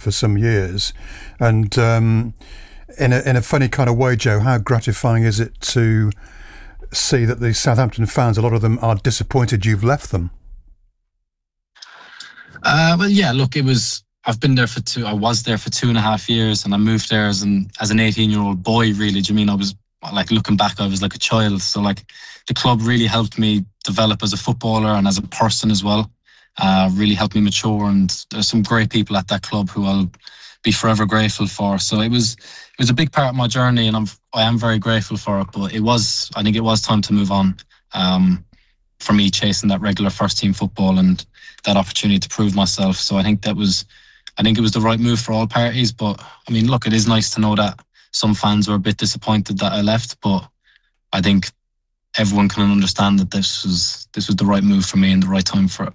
for some years. And in a funny kind of way, Joe, how gratifying is it to see that the Southampton fans, a lot of them are disappointed you've left them? Well, yeah, look, I was there for 2.5 years, and I moved there as an 18-year-old boy, really. Do you mean I was, like, looking back, I was like a child. So, like, the club really helped me develop as a footballer and as a person as well. Really helped me mature, and there's some great people at that club who I'll be forever grateful for. So it was a big part of my journey, and I am very grateful for it. But I think it was time to move on. For me, chasing that regular first team football and that opportunity to prove myself. So I think it was the right move for all parties. But I mean, look, it is nice to know that some fans were a bit disappointed that I left, but I think everyone can understand that this was the right move for me and the right time for it.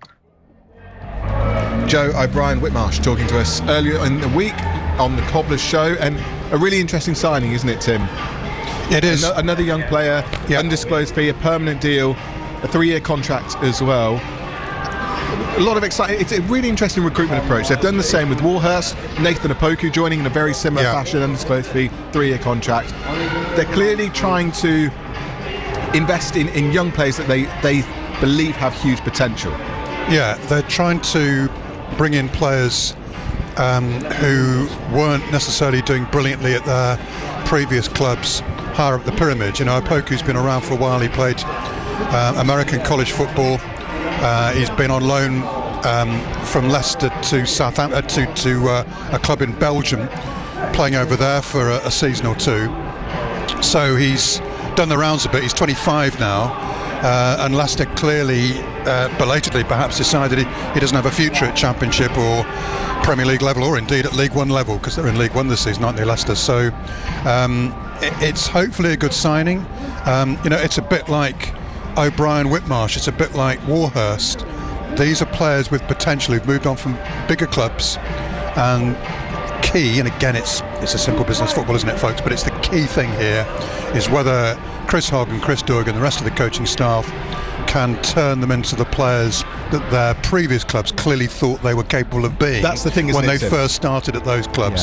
Joe O'Brien Whitmarsh talking to us earlier in the week on the Cobblers Show, and a really interesting signing, isn't it, Tim? It is. Another young player, undisclosed fee, a permanent deal, a 3-year contract as well. A lot of exciting. It's a really interesting recruitment approach. They've done the same with Warhurst, Nathan Opoku joining in a very similar fashion, undisclosed fee, 3-year contract. They're clearly trying to invest in young players that they believe have huge potential. Yeah, they're trying to bring in players who weren't necessarily doing brilliantly at their previous clubs higher up the pyramid. You know, Opoku's been around for a while. He played American college football. He's been on loan from Leicester to Southampton to a club in Belgium, playing over there for a season or two. So he's done the rounds a bit. He's 25 now, and Leicester clearly, belatedly perhaps, decided he doesn't have a future at Championship or Premier League level, or indeed at League One level, because they're in League One this season, aren't they, Leicester? So it's hopefully a good signing. It's a bit like O'Brien Whitmarsh, it's a bit like Warhurst. These are players with potential who've moved on from bigger clubs, and key, and again it's a simple business football, isn't it, folks, but it's the key thing here is whether Chris Hogg and Chris Doig and the rest of the coaching staff can turn them into the players that their previous clubs clearly thought they were capable of being. That's the thing, isn't when it, they Tim? first started at those clubs.